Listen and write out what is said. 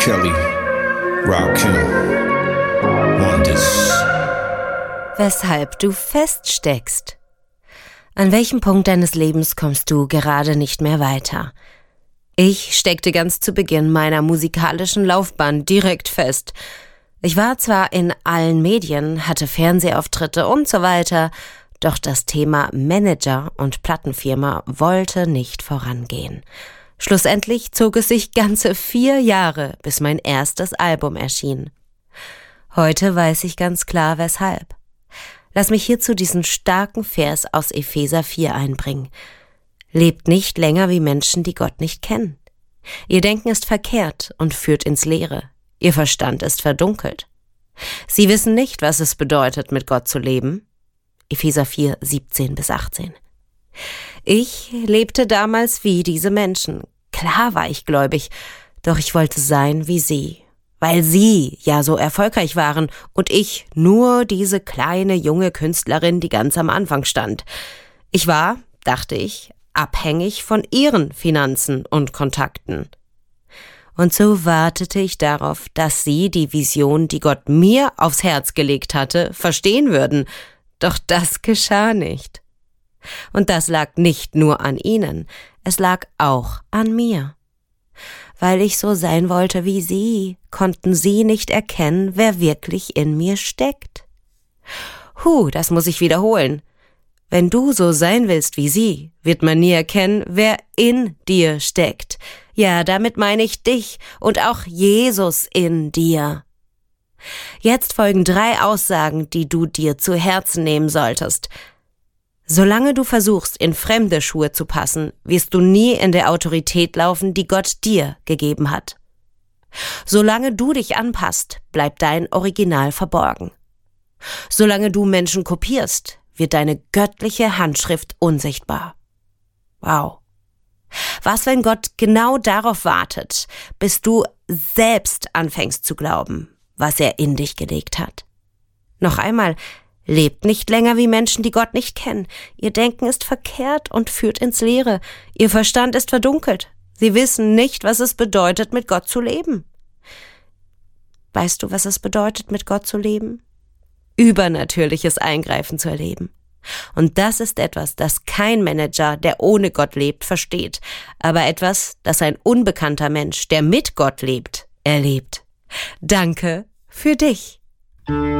Kelly, Rakim, Wonders. Weshalb du feststeckst. An welchem Punkt deines Lebens kommst du gerade nicht mehr weiter? Ich steckte ganz zu Beginn meiner musikalischen Laufbahn direkt fest. Ich war zwar in allen Medien, hatte Fernsehauftritte und so weiter, doch das Thema Manager und Plattenfirma wollte nicht vorangehen. Schlussendlich zog es sich ganze 4 Jahre, bis mein erstes Album erschien. Heute weiß ich ganz klar, weshalb. Lass mich hierzu diesen starken Vers aus Epheser 4 einbringen. Lebt nicht länger wie Menschen, die Gott nicht kennen. Ihr Denken ist verkehrt und führt ins Leere. Ihr Verstand ist verdunkelt. Sie wissen nicht, was es bedeutet, mit Gott zu leben. Epheser 4, 17-18. Ich lebte damals wie diese Menschen. Klar war ich gläubig, doch ich wollte sein wie sie, weil sie ja so erfolgreich waren und ich nur diese kleine junge Künstlerin, die ganz am Anfang stand. Ich war, dachte ich, abhängig von ihren Finanzen und Kontakten. Und so wartete ich darauf, dass sie die Vision, die Gott mir aufs Herz gelegt hatte, verstehen würden. Doch das geschah nicht. Und das lag nicht nur an ihnen, es lag auch an mir. Weil ich so sein wollte wie sie, konnten sie nicht erkennen, wer wirklich in mir steckt. Das muss ich wiederholen. Wenn du so sein willst wie sie, wird man nie erkennen, wer in dir steckt. Ja, damit meine ich dich und auch Jesus in dir. Jetzt folgen 3 Aussagen, die du dir zu Herzen nehmen solltest. Solange du versuchst, in fremde Schuhe zu passen, wirst du nie in der Autorität laufen, die Gott dir gegeben hat. Solange du dich anpasst, bleibt dein Original verborgen. Solange du Menschen kopierst, wird deine göttliche Handschrift unsichtbar. Wow. Was, wenn Gott genau darauf wartet, bis du selbst anfängst zu glauben, was er in dich gelegt hat? Noch einmal, lebt nicht länger wie Menschen, die Gott nicht kennen. Ihr Denken ist verkehrt und führt ins Leere. Ihr Verstand ist verdunkelt. Sie wissen nicht, was es bedeutet, mit Gott zu leben. Weißt du, was es bedeutet, mit Gott zu leben? Übernatürliches Eingreifen zu erleben. Und das ist etwas, das kein Manager, der ohne Gott lebt, versteht, aber etwas, das ein unbekannter Mensch, der mit Gott lebt, erlebt. Danke für dich.